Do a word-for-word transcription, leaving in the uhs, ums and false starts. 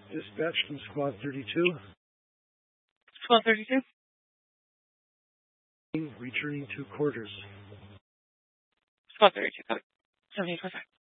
Dispatch from Squad thirty-two. Squad thirty-two. Returning to quarters. Squad thirty-two. Copy. seventy-eight, perfect.